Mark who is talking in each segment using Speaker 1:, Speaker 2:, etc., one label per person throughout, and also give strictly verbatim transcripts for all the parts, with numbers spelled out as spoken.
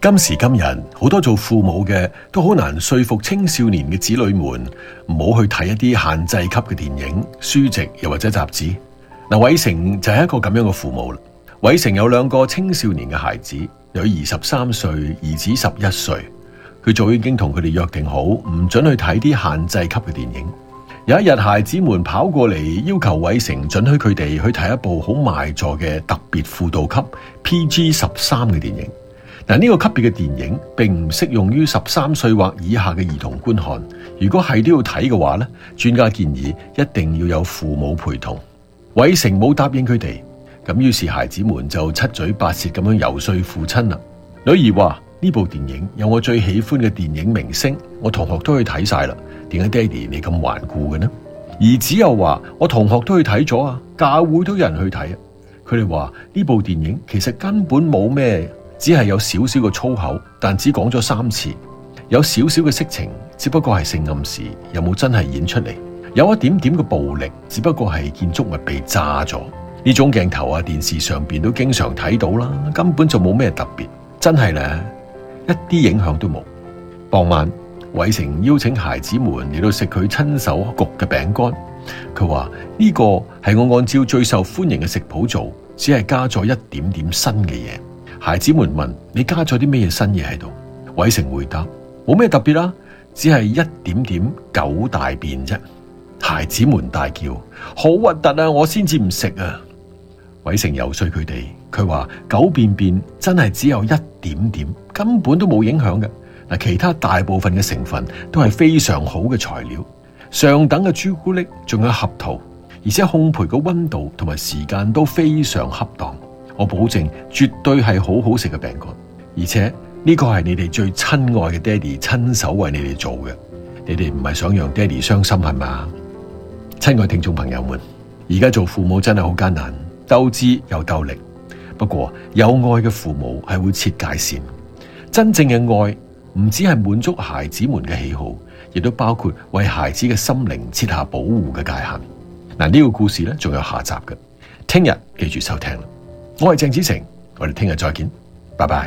Speaker 1: 今時今日，好多做父母嘅都好難說服青少年嘅子女們唔好去睇一啲限制級嘅電影、書籍又或者雜誌。嗱，偉成就係一個咁樣嘅父母啦。偉成有兩個青少年嘅孩子，女兒十三歲，兒子十一歲。佢早已經同佢哋約定好，唔准去睇啲限制級嘅電影。有一日，孩子們跑過嚟要求偉成准許佢哋去睇一部好賣座嘅特別輔導級 P G 十三嘅電影。嗱，呢個級別嘅電影並唔適用於十三歲或以下嘅兒童觀看。如果係都要睇嘅話咧，專家建議一定要有父母陪同。偉成冇答應佢哋，咁於是孩子們就七嘴八舌咁樣游說父親啦。女兒話：呢部電影有我最喜歡嘅電影明星，我同學都去睇晒啦。點解爹哋你咁頑固嘅呢？兒子又話：我同學都去睇咗啊，教會都有人去睇啊。佢哋話呢部電影其實根本冇咩。只係有少少嘅粗口，但只講咗三次；有少少嘅色情，只不過係性暗示，有冇真係演出嚟？有一點點嘅暴力，只不過係建築物被炸咗。呢種鏡頭啊，電視上邊都經常睇到啦，根本就冇咩特別，真係咧，一啲影響都冇。傍晚，偉成邀請孩子們嚟到食佢親手焗嘅餅乾。佢話呢個係我按照最受歡迎嘅食譜做，只係加咗一點點新嘅嘢。孩子們問：你加咗啲咩新嘢喺度？偉成回答：冇咩特別啦，只係一點點狗大便啫。孩子們大叫：好核突啊！我先至唔食啊！偉成游說佢哋，佢話狗便便真係只有一點點，根本都冇影響嘅。嗱，其他大部分嘅成分都係非常好嘅材料，上等嘅朱古力，仲有合桃，而且烘焙嘅溫度同埋時間都非常恰當。我保證絕對係好好食嘅餅乾，而且呢個係你哋最親愛嘅爹哋親手為你哋做嘅。你哋唔係想讓爹哋傷心係嘛？親愛聽眾朋友們，而家做父母真係好艱難，鬥智又鬥力。不過有愛嘅父母係會設界線，真正嘅愛唔只係滿足孩子們嘅喜好，亦都包括為孩子嘅心靈設下保護嘅界限。嗱，呢個故事咧仲有下集嘅，聽日記住收聽啦。我係鄭子誠，我哋聽日再見，拜拜。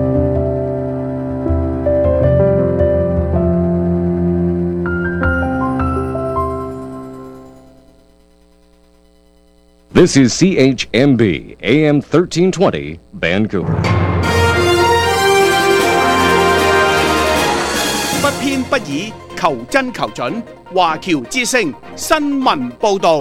Speaker 2: This is C H M B A M thirteen twenty Vancouver。
Speaker 3: 不偏不倚，求真求準，華僑之聲新聞報導。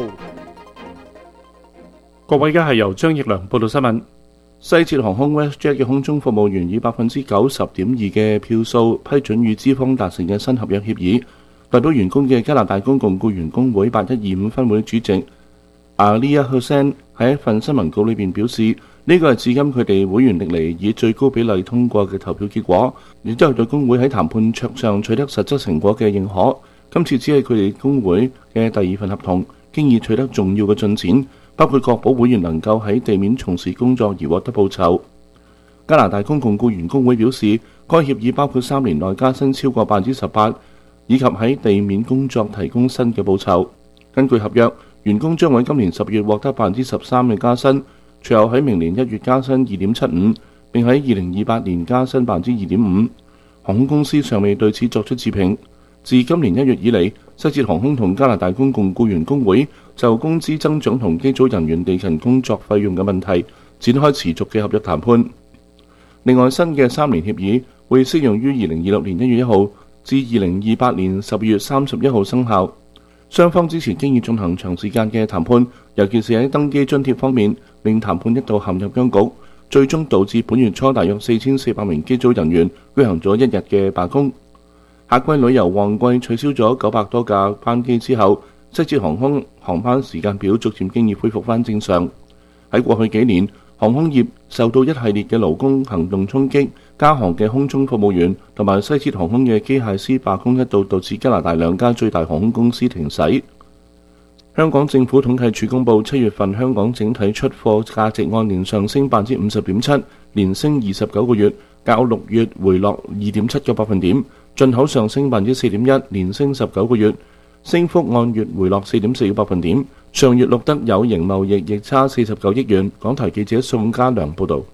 Speaker 4: 各位，而家係由張奕良報道新聞。西捷航空 WestJet 嘅空中服務員以百分之九十點二嘅票數批准與資方達成嘅新合約協議。代表員工嘅加拿大公共僱員工會八一二五分會主席阿利亞赫森喺一份新聞稿裏邊表示，呢個係至今佢哋會員歷嚟以最高比例通過嘅投票結果，亦都係對工會喺談判桌上取得實質成果嘅認可。今次只係佢哋工會嘅第二份合同，經已取得重要嘅進展，包括確保會員能夠喺地面從事工作而獲得報酬。加拿大公共僱員工會表示，該協議包括三年內加薪超過百分之十八，以及喺地面工作提供新嘅報酬。根據合約，員工將喺今年十月獲得百分之十三嘅加薪，隨後喺明年一月加薪二點七五，並喺二零二八年加薪百分之二點五。航空公司尚未對此作出置評。自今年一月以嚟，西捷航空同加拿大公共僱員工會就工資增長同機組人員地勤工作費用嘅問題展開持續嘅合約談判。另外，新嘅三年協議會適用於二零二六年一月一號至二零二八年十二月三十一號生效。雙方之前經已進行長時間嘅談判，尤其是喺登機津貼方面，令談判一度陷入僵局，最終導致本月初大約四千四百名機組人員舉行咗一日嘅罷工。夏季旅遊旺季取消咗九百多架班機之後，西捷航空航班時間表逐漸經已恢復返正常。喺過去幾年，航空業受到一系列嘅勞工行動衝擊，加航嘅空中服務員同埋西捷航空嘅機械師罷工一度導致加拿大兩家最大航空公司停駛。香港政府統計處公佈，七月份香港整體出貨價值按年上升百分之五十點七，連升二十九個月，較六月回落二點七個百分點。進口上升百分之四點一，連升十九個月，升幅按月回落四點四個百分點。上月錄得有形貿易逆差四十九億元。港台記者宋家良報導。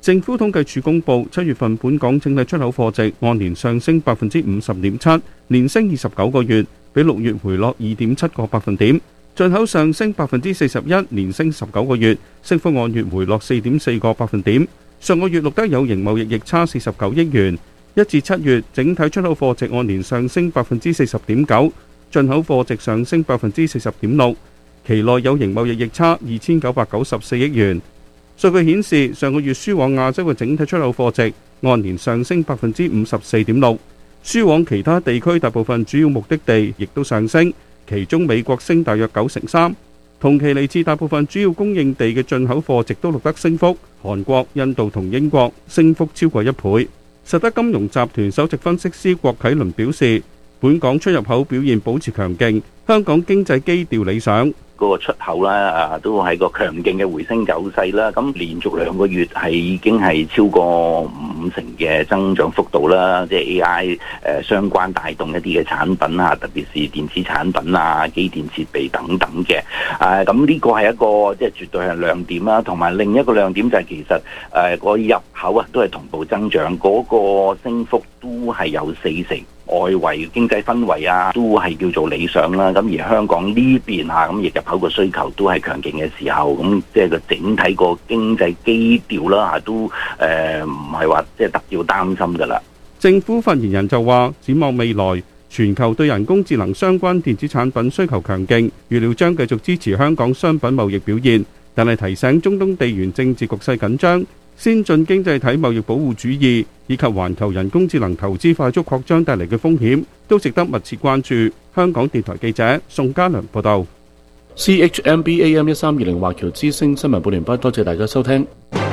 Speaker 5: 政府統計處公佈，七月份本港整體出口貨值按年上升百分之五十點七，連升二十九個月，比六月回落二點七個百分點。進口上升百分之四十一，連升十九個月，升幅按月回落四點四個百分點。上個月錄得有形貿易逆差四十九億元。一至七月整體出口貨值按年上升百分之四十點九，進口貨值上升百分之四十點六。期內有形貿易逆差二千九百九十四億元。數據顯示，上個月輸往亞洲嘅整體出口貨值按年上升百分之五十四點六，輸往其他地區大部分主要目的地亦都上升，其中美國升大約九成三。同期嚟自大部分主要供應地嘅進口貨值都錄得升幅，韓國、印度同英國升幅超過一倍。實德金融集團首席分析師郭啟倫表示，本港出入口表現保持強勁，香港經濟基調理想。
Speaker 6: 嗰個出口啦，啊都係個強勁嘅回升走勢啦。咁連續兩個月係已經係超過五成嘅增長幅度啦。即係 A I 誒、呃、相關帶動一啲嘅產品啊，特別是電子產品啊、機電設備等等嘅。啊，咁呢個係一個即係絕對係亮點啦。同埋另一個亮點就係其實誒個、呃、入口啊都係同步增長，嗰、那個升幅都係有四成。外圍經濟氛圍啊，都係叫做理想啦。咁而香港呢邊嚇，咁亦入口個需求都係強勁嘅時候，咁即係個整體個經濟基調啦嚇，都誒唔係話即係特別擔心㗎啦。
Speaker 5: 政府發言人就話，展望未來，全球對人工智能相關電子產品需求強勁，預料將繼續支持香港商品貿易表現，但係提醒中東地緣政治局勢緊張、先進經濟體貿易保護主義以及環球人工智能投資快速擴張帶嚟嘅風險，都值得密切關注。香港電台記者宋家良報道。
Speaker 4: C H M B A M 一三二零華僑之聲新聞報完畢，多謝大家收聽。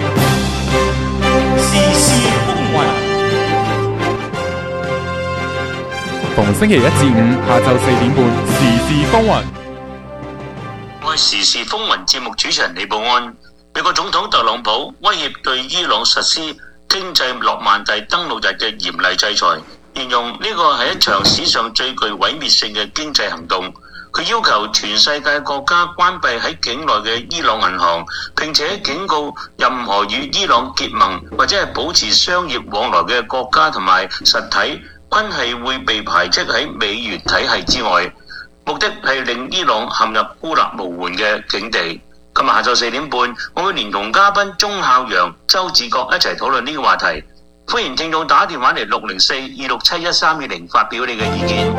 Speaker 7: 時事風雲，逢星期一至五下晝四點半，時事風雲。
Speaker 8: 我係時事風雲節目主持人李寶安。美國總統特朗普威脅對伊朗實施經濟諾曼第登陸日嘅嚴厲制裁，形容呢個係一場史上最具毀滅性嘅經濟行動。佢要求全世界國家關閉喺境內嘅伊朗銀行，並且警告任何與伊朗結盟或者係保持商業往來嘅國家同埋實體，均係會被排斥喺美元體系之外。目的係令伊朗陷入孤立無援嘅境地。今日下晝四點半，我會連同嘉賓鐘孝陽、周志國一齊討論呢個話題。歡迎聽眾打電話嚟六零四二六七一三二零發表你嘅意見。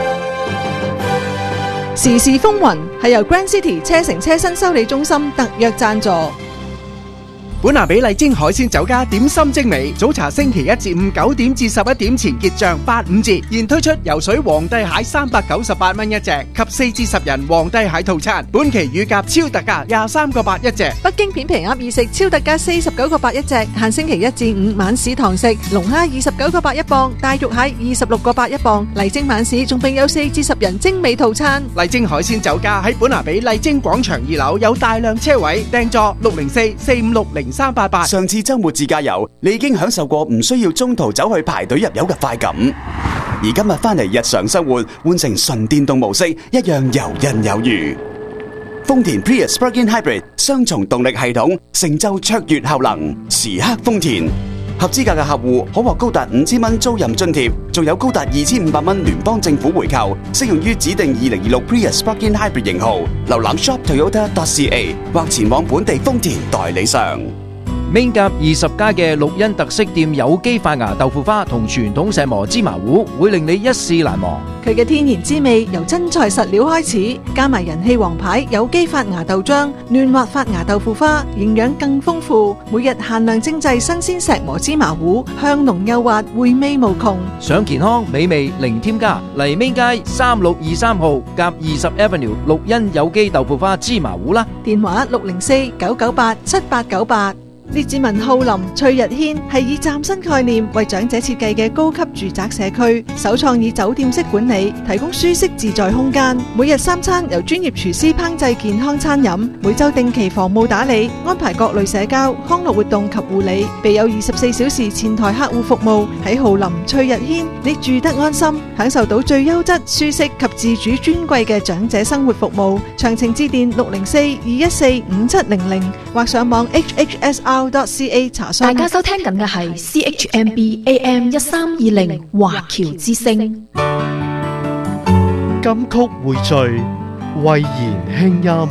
Speaker 9: 時事風雲係由 Grand City 車城車新修理中心特約贊助。
Speaker 10: 本拿比麗晶海鮮酒家點心精美，早茶星期一至五九點至十一點前結賬八五折，現推出游水皇帝蟹三百九十八蚊一隻及四至十人皇帝蟹套餐，本期乳鴿超特價廿三個八一隻。
Speaker 9: 北京片皮鴨二食超特價四十九個八一隻，限星期一至五晚市堂食，龍蝦二十九個八一磅，大肉蟹二十六個八一磅。麗晶晚市仲並有四至十人精美套餐。
Speaker 10: 麗晶海鮮酒家喺本拿比麗晶廣場二樓有大量車位，訂座六零四四五六零三八八。
Speaker 11: 上次周末自駕遊，你已經享受過唔需要中途走去排隊入油嘅快感，而今日翻嚟日常生活，換成純電動模式，一樣游刃有餘。豐田 Prius Plug-in Hybrid 雙重動力系統，成就卓越效能，時刻豐田。合資格嘅客戶可獲高達五千蚊租賃津貼，仲有高達二千五百蚊聯邦政府回扣，適用於指定二零二六 Prius Plug-in Hybrid 型號。瀏覽 shop toyota dot c a 或前往本地豐田代理商。
Speaker 12: Main 甲二十家嘅綠茵特色店有機發芽豆腐花同傳統石磨芝麻糊，會令你一試難忘。
Speaker 9: 佢嘅天然滋味由真材實料開始，加埋人氣王牌有機發芽豆漿、嫩滑發芽豆腐花，營養更豐富。每日限量精製新鮮石磨芝麻糊，香濃幼滑，回味無窮。
Speaker 12: 想健康美味零添加，嚟 Main 街三六二三號甲二十 Avenue 綠茵有機豆腐花芝麻糊啦。
Speaker 9: 電話六零四九九八七八九八。列治文浩林翠日軒係以嶄新概念為長者設計嘅高級住宅社區，首創以酒店式管理，提供舒適自在空間。每日三餐由專業廚師烹製健康餐飲，每週定期房務打理，安排各類社交康樂活動及護理，備有二十四小時前台客戶服務。喺浩林翠日軒，你住得安心，享受到最優質、舒適及自主尊貴嘅長者生活服務。詳情致電六零四二一四五七零零或上網 h h s r dot com dot c a 查詢。
Speaker 13: 大家收聽緊嘅係 C H M B A M 一三二零華僑之聲。
Speaker 14: 金曲匯聚，慧言輕音。